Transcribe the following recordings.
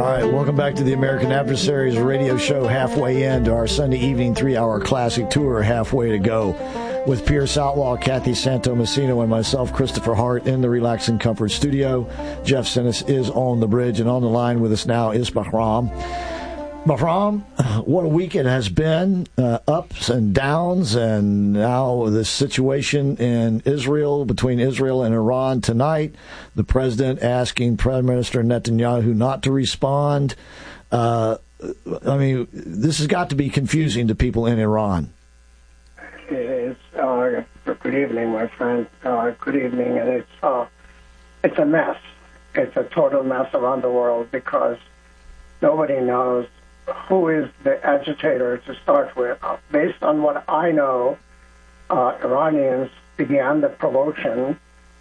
right, welcome back to the American Adversaries radio show, halfway into our Sunday evening 3-hour classic tour, halfway to go, with Pierce Outlaw, Kathy Santo Messino, and myself, Christopher Hart, in the Relax and Comfort studio. Jeff Sinis is on the bridge, and on the line with us now is Bahram. Bahram, what a week it has been, ups and downs, and now the situation in Israel, between Israel and Iran tonight, the president asking Prime Minister Netanyahu not to respond. I mean, this has got to be confusing to people in Iran. It is. Good evening, my friend. Good evening, and it's a mess. It's a total mess around the world because nobody knows who is the agitator to start with. Based on what I know, Iranians began the promotion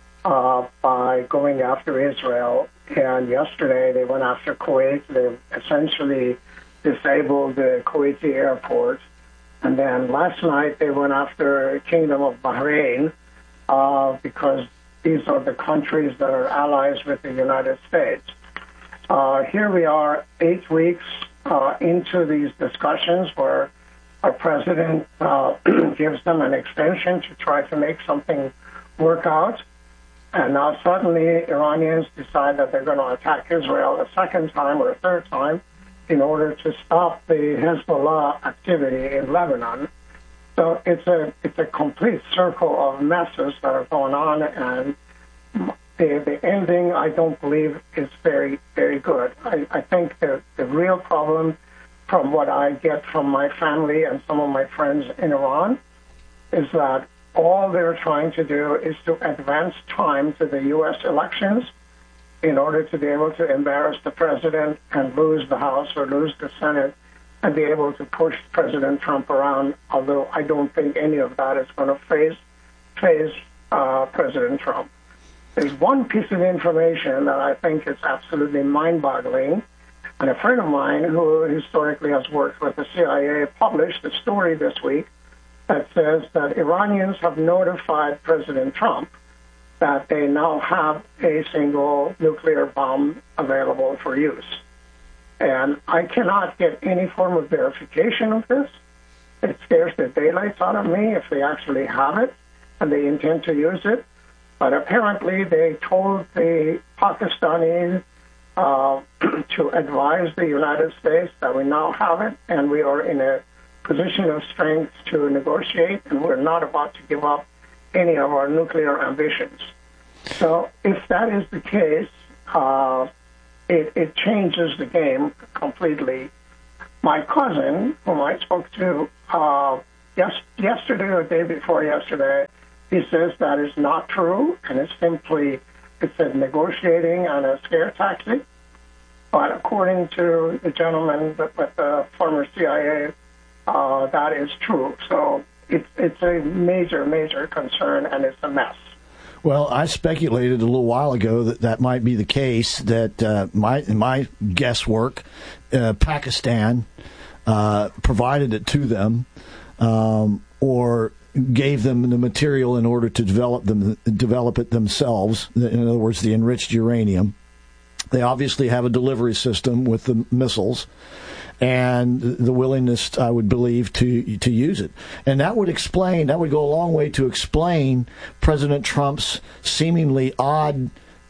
by going after Israel, and yesterday they went after Kuwait. They essentially disabled the Kuwaiti airport, and then last night they went after Kingdom of Bahrain because these are the countries that are allies with the United States. Here we are 8 weeks into these discussions where our president gives them an extension to try to make something work out. And now suddenly Iranians decide that they're going to attack Israel a second time or a third time in order to stop the Hezbollah activity in Lebanon. So it's a complete circle of messes that are going on, and the ending, I don't believe, is very, very good. I think the real problem, from what I get from my family and some of my friends in Iran, is that all they're trying to do is to advance time to the U.S. elections in order to be able to embarrass the president and lose the House or lose the Senate and be able to push President Trump around, although I don't think any of that is going to phase President Trump. There's one piece of information that I think is absolutely mind-boggling, and a friend of mine who historically has worked with the CIA published a story this week that says that Iranians have notified President Trump that they now have a single nuclear bomb available for use. And I cannot get any form of verification of this. It scares the daylights out of me if they actually have it and they intend to use it. But apparently they told the Pakistanis to advise the United States that we now have it and we are in a position of strength to negotiate, and we're not about to give up any of our nuclear ambitions. So if that is the case, it changes the game completely. My cousin, whom I spoke to yesterday or the day before yesterday, he says that is not true, and it's a negotiating and a scare tactic. But according to the gentleman with the former CIA, that is true. So it's a major, major concern, and it's a mess. Well, I speculated a little while ago that might be the case, that my guesswork, Pakistan provided it to them, or gave them the material in order to develop it themselves. In other words, the enriched uranium. They obviously have a delivery system with the missiles and the willingness, I would believe, to use it. And that would go a long way to explain President Trump's seemingly odd,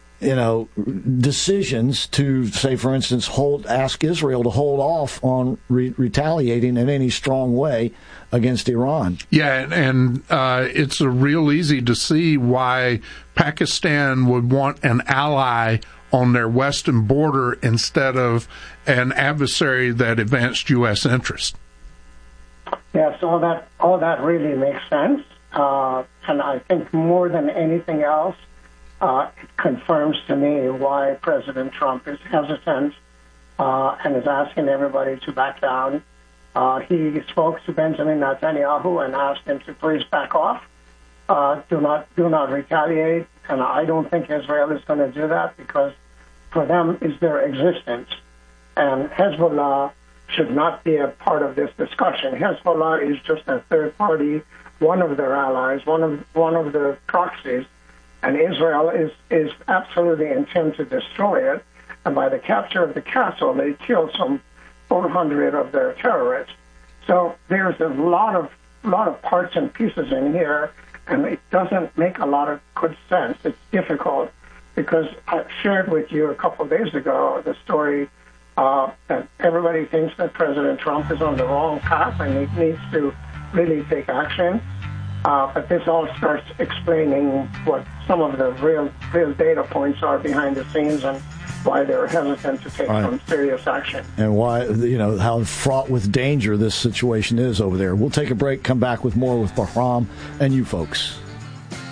decisions to, say, for instance, ask Israel to hold off on retaliating in any strong way against Iran. Yeah, and it's real easy to see why Pakistan would want an ally on their western border instead of an adversary that advanced U.S. interest. Yes, all that really makes sense, and I think more than anything else, it confirms to me why President Trump is hesitant and is asking everybody to back down. He spoke to Benjamin Netanyahu and asked him to please back off. Do not retaliate. And I don't think Israel is going to do that, because for them is their existence. And Hezbollah should not be a part of this discussion. Hezbollah is just a third party, one of their allies, one of the proxies. And Israel is absolutely intent to destroy it. and by the capture of the castle, they killed some 400 of their terrorists. So there's a lot of parts and pieces in here, and it doesn't make a lot of good sense. It's difficult because I shared with you a couple of days ago the story that everybody thinks that President Trump is on the wrong path and he needs to really take action. But this all starts explaining what some of the real data points are behind the scenes and why they're hesitant to take some serious action. And why, how fraught with danger this situation is over there. We'll take a break, come back with more with Bahram and you folks.